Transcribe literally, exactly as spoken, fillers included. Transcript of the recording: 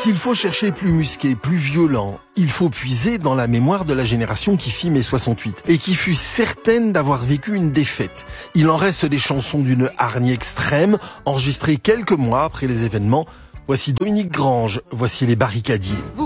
S'il faut chercher plus musqué, plus violent, il faut puiser dans la mémoire de la génération qui fit mai soixante-huit et qui fut certaine d'avoir vécu une défaite. Il en reste des chansons d'une hargne extrême, enregistrées quelques mois après les événements. Voici Dominique Grange, voici les Barricadiers.